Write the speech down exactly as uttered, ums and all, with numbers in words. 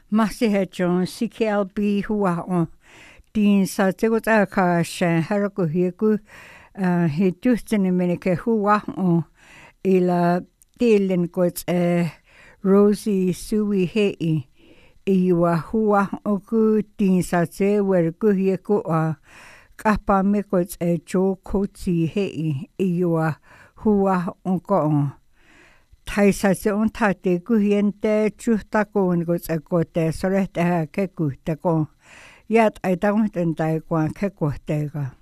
Masihe John C K L B hua on din sa tego ta ka shan haraku hiku he justine menike hua on ila telen kots eh Rosie Sui hei iwa hua oku din sa se wer ku hiku a kapa me kots eh jo kotsi hei iwa hua on ko on Taisa se on tate kuhiente chuhta koon ko se kote sorehte ha ke kuhta ko. Jät ai taunten tai kuan ke kohteega.